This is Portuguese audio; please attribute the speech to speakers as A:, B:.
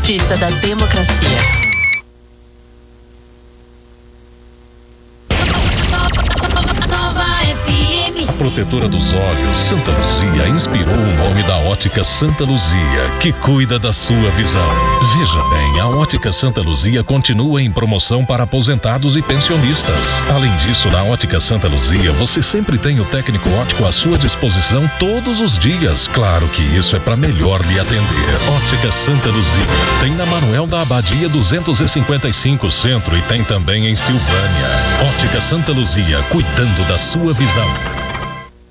A: Justiça da Democracia.
B: A protetora dos olhos, Santa Luzia, inspirou o nome da Ótica Santa Luzia, que cuida da sua visão. Veja bem, a Ótica Santa Luzia continua em promoção para aposentados e pensionistas. Além disso, na Ótica Santa Luzia, você sempre tem o técnico óptico à sua disposição todos os dias. Claro que isso é para melhor lhe atender. Ótica Santa Luzia tem na Manuel da Abadia 255 Centro e tem também em Silvânia. Ótica Santa Luzia, cuidando da sua visão.